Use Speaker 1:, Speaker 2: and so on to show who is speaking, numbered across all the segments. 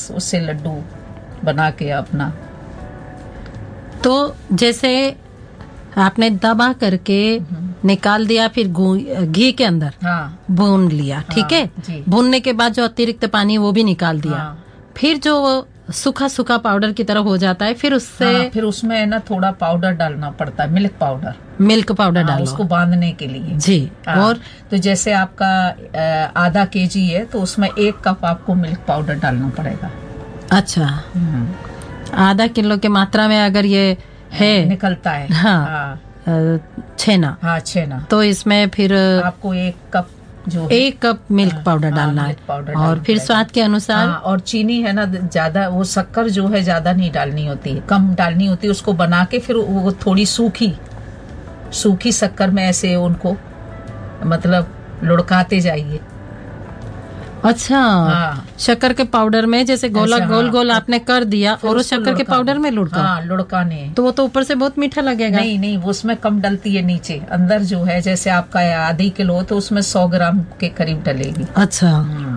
Speaker 1: बस उससे लड्डू बना के अपना।
Speaker 2: तो जैसे आपने दबा करके निकाल दिया, फिर घी के अंदर भून लिया, ठीक है। भूनने के बाद जो अतिरिक्त पानी वो भी निकाल दिया, फिर जो सूखा सूखा पाउडर की तरह हो जाता है, फिर उससे फिर
Speaker 1: उसमें है ना थोड़ा पाउडर डालना पड़ता है, मिल्क पाउडर डालो उसको बांधने के लिए
Speaker 2: जी।
Speaker 1: और तो जैसे आपका आधा केजी है तो उसमें 1 कप आपको मिल्क पाउडर डालना पड़ेगा।
Speaker 2: अच्छा, आधा किलो के मात्रा में अगर ये है
Speaker 1: निकलता है
Speaker 2: छेना, तो इसमें फिर
Speaker 1: आपको 1 कप
Speaker 2: 1 कप मिल्क पाउडर डालना है, और फिर स्वाद के अनुसार।
Speaker 1: और चीनी है ना ज्यादा, वो शक्कर जो है ज्यादा नहीं डालनी होती है, कम डालनी होती है। उसको बना के फिर वो थोड़ी सूखी शक्कर में ऐसे उनको मतलब लुढ़काते जाइए।
Speaker 2: अच्छा, शक्कर के पाउडर में जैसे गोल आपने कर दिया और उस शक्कर के पाउडर में
Speaker 1: लुढ़काने,
Speaker 2: तो वो तो ऊपर से बहुत मीठा लगेगा।
Speaker 1: नहीं, वो उसमें कम डलती है, नीचे अंदर जो है जैसे आपका आधी किलो तो उसमें 100 ग्राम के करीब डलेगी।
Speaker 2: अच्छा,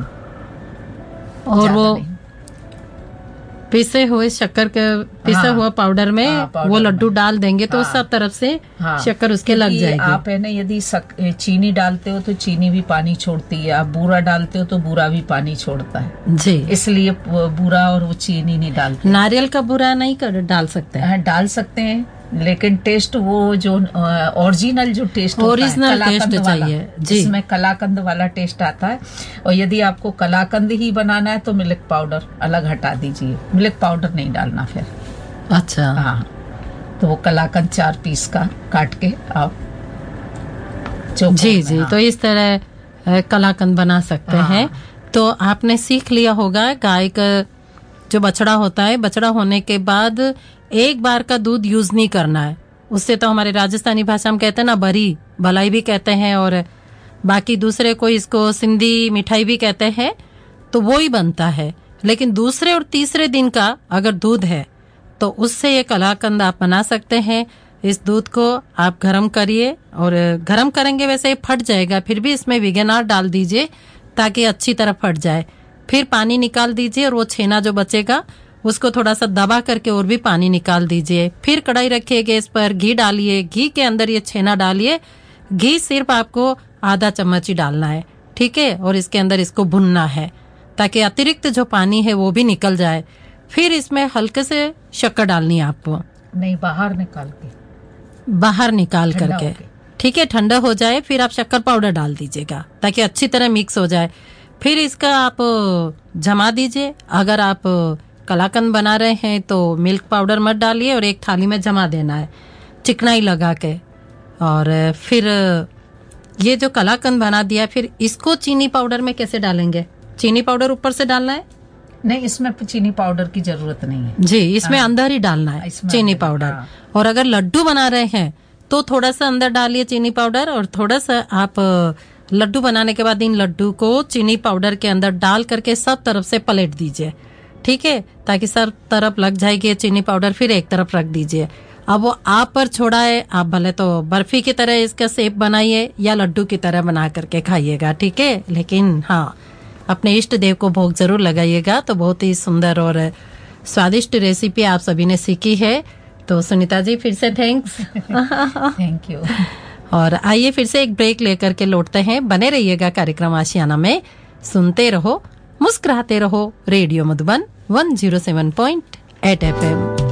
Speaker 2: और वो पिसे हुए शक्कर के पिसा हुआ पाउडर में वो लड्डू डाल देंगे तो सब तरफ से शक्कर उसके लग जाएगी।
Speaker 1: आप है ना यदि चीनी डालते हो तो चीनी भी पानी छोड़ती है, आप बूरा डालते हो तो बूरा भी पानी छोड़ता है
Speaker 2: जी,
Speaker 1: इसलिए बूरा और वो चीनी नहीं डालते।
Speaker 2: नारियल का बूरा नहीं डाल सकते हैं?
Speaker 1: डाल सकते हैं, लेकिन टेस्ट वो जो ओरिजिनल जो टेस्ट
Speaker 2: ओरिजिनल टेस्ट चाहिए जी,
Speaker 1: इसमें कलाकंद वाला टेस्ट आता है। और यदि आपको कलाकंद ही बनाना है तो मिल्क पाउडर अलग हटा दीजिए, मिल्क पाउडर नहीं डालना फिर।
Speaker 2: अच्छा,
Speaker 1: हाँ, तो वो कलाकंद 4 पीस का काट के आप
Speaker 2: जी, तो इस तरह कलाकंद बना सकते हैं। तो आपने सीख लिया होगा गाय का जो बछड़ा होता है, बछड़ा होने के बाद 1 बार का दूध यूज नहीं करना है। उससे तो हमारे राजस्थानी भाषा में कहते हैं ना भलाई भी कहते हैं, और बाकी दूसरे को इसको सिंधी मिठाई भी कहते हैं, तो वो ही बनता है। लेकिन दूसरे और तीसरे दिन का अगर दूध है तो उससे ये कलाकंद आप बना सकते हैं। इस दूध को आप गरम करिए, और गरम करेंगे वैसे फट जाएगा, फिर भी इसमें विनेगर डाल दीजिए ताकि अच्छी तरह फट जाए। फिर पानी निकाल दीजिए, और वो छेना जो बचेगा उसको थोड़ा सा दबा करके और भी पानी निकाल दीजिए। फिर कढ़ाई रखिए गैस पर, घी डालिए, घी के अंदर ये छेना डालिए। घी सिर्फ आपको आधा चम्मच ही डालना है, ठीक है, और इसके अंदर इसको भुनना है ताकि अतिरिक्त जो पानी है वो भी निकल जाए। फिर इसमें हल्के से शक्कर डालनी है आपको,
Speaker 1: नहीं बाहर निकाल
Speaker 2: करके, ठीक है, ठंडा हो जाए फिर आप शक्कर पाउडर डाल दीजिएगा ताकि अच्छी तरह मिक्स हो जाए। फिर इसका आप जमा दीजिए। अगर आप कलाकंद बना रहे हैं तो मिल्क पाउडर मत डालिए, और एक थाली में जमा देना है चिकनाई लगा के। और फिर ये जो कलाकंद बना दिया, फिर इसको चीनी पाउडर में कैसे डालेंगे? चीनी पाउडर ऊपर से डालना है?
Speaker 1: नहीं, इसमें चीनी पाउडर की जरूरत नहीं है
Speaker 2: जी, इसमें अंदर ही डालना है चीनी पाउडर। और अगर लड्डू बना रहे हैं तो थोड़ा सा अंदर डालिए चीनी पाउडर, और थोड़ा सा आप लड्डू बनाने के बाद इन लड्डू को चीनी पाउडर के अंदर डाल करके सब तरफ से पलट दीजिए, ठीक है, ताकि सब तरफ लग जाएगी चीनी पाउडर। फिर एक तरफ रख दीजिए। अब वो आप पर छोड़ा है, आप भले तो बर्फी की तरह इसका शेप बनाइए या लड्डू की तरह बना करके खाइएगा, ठीक है, लेकिन हाँ, अपने इष्ट देव को भोग जरूर लगाइएगा। तो बहुत ही सुंदर और स्वादिष्ट रेसिपी आप सभी ने सीखी है। तो सुनीता जी फिर से थैंक्स।
Speaker 1: Thank you.
Speaker 2: और आइए फिर से एक ब्रेक लेकर के लौटते हैं। बने रहिएगा कार्यक्रम आशियाना में, सुनते रहो, मुस्कुराते रहो। Radio Madhuban 107.8 FM।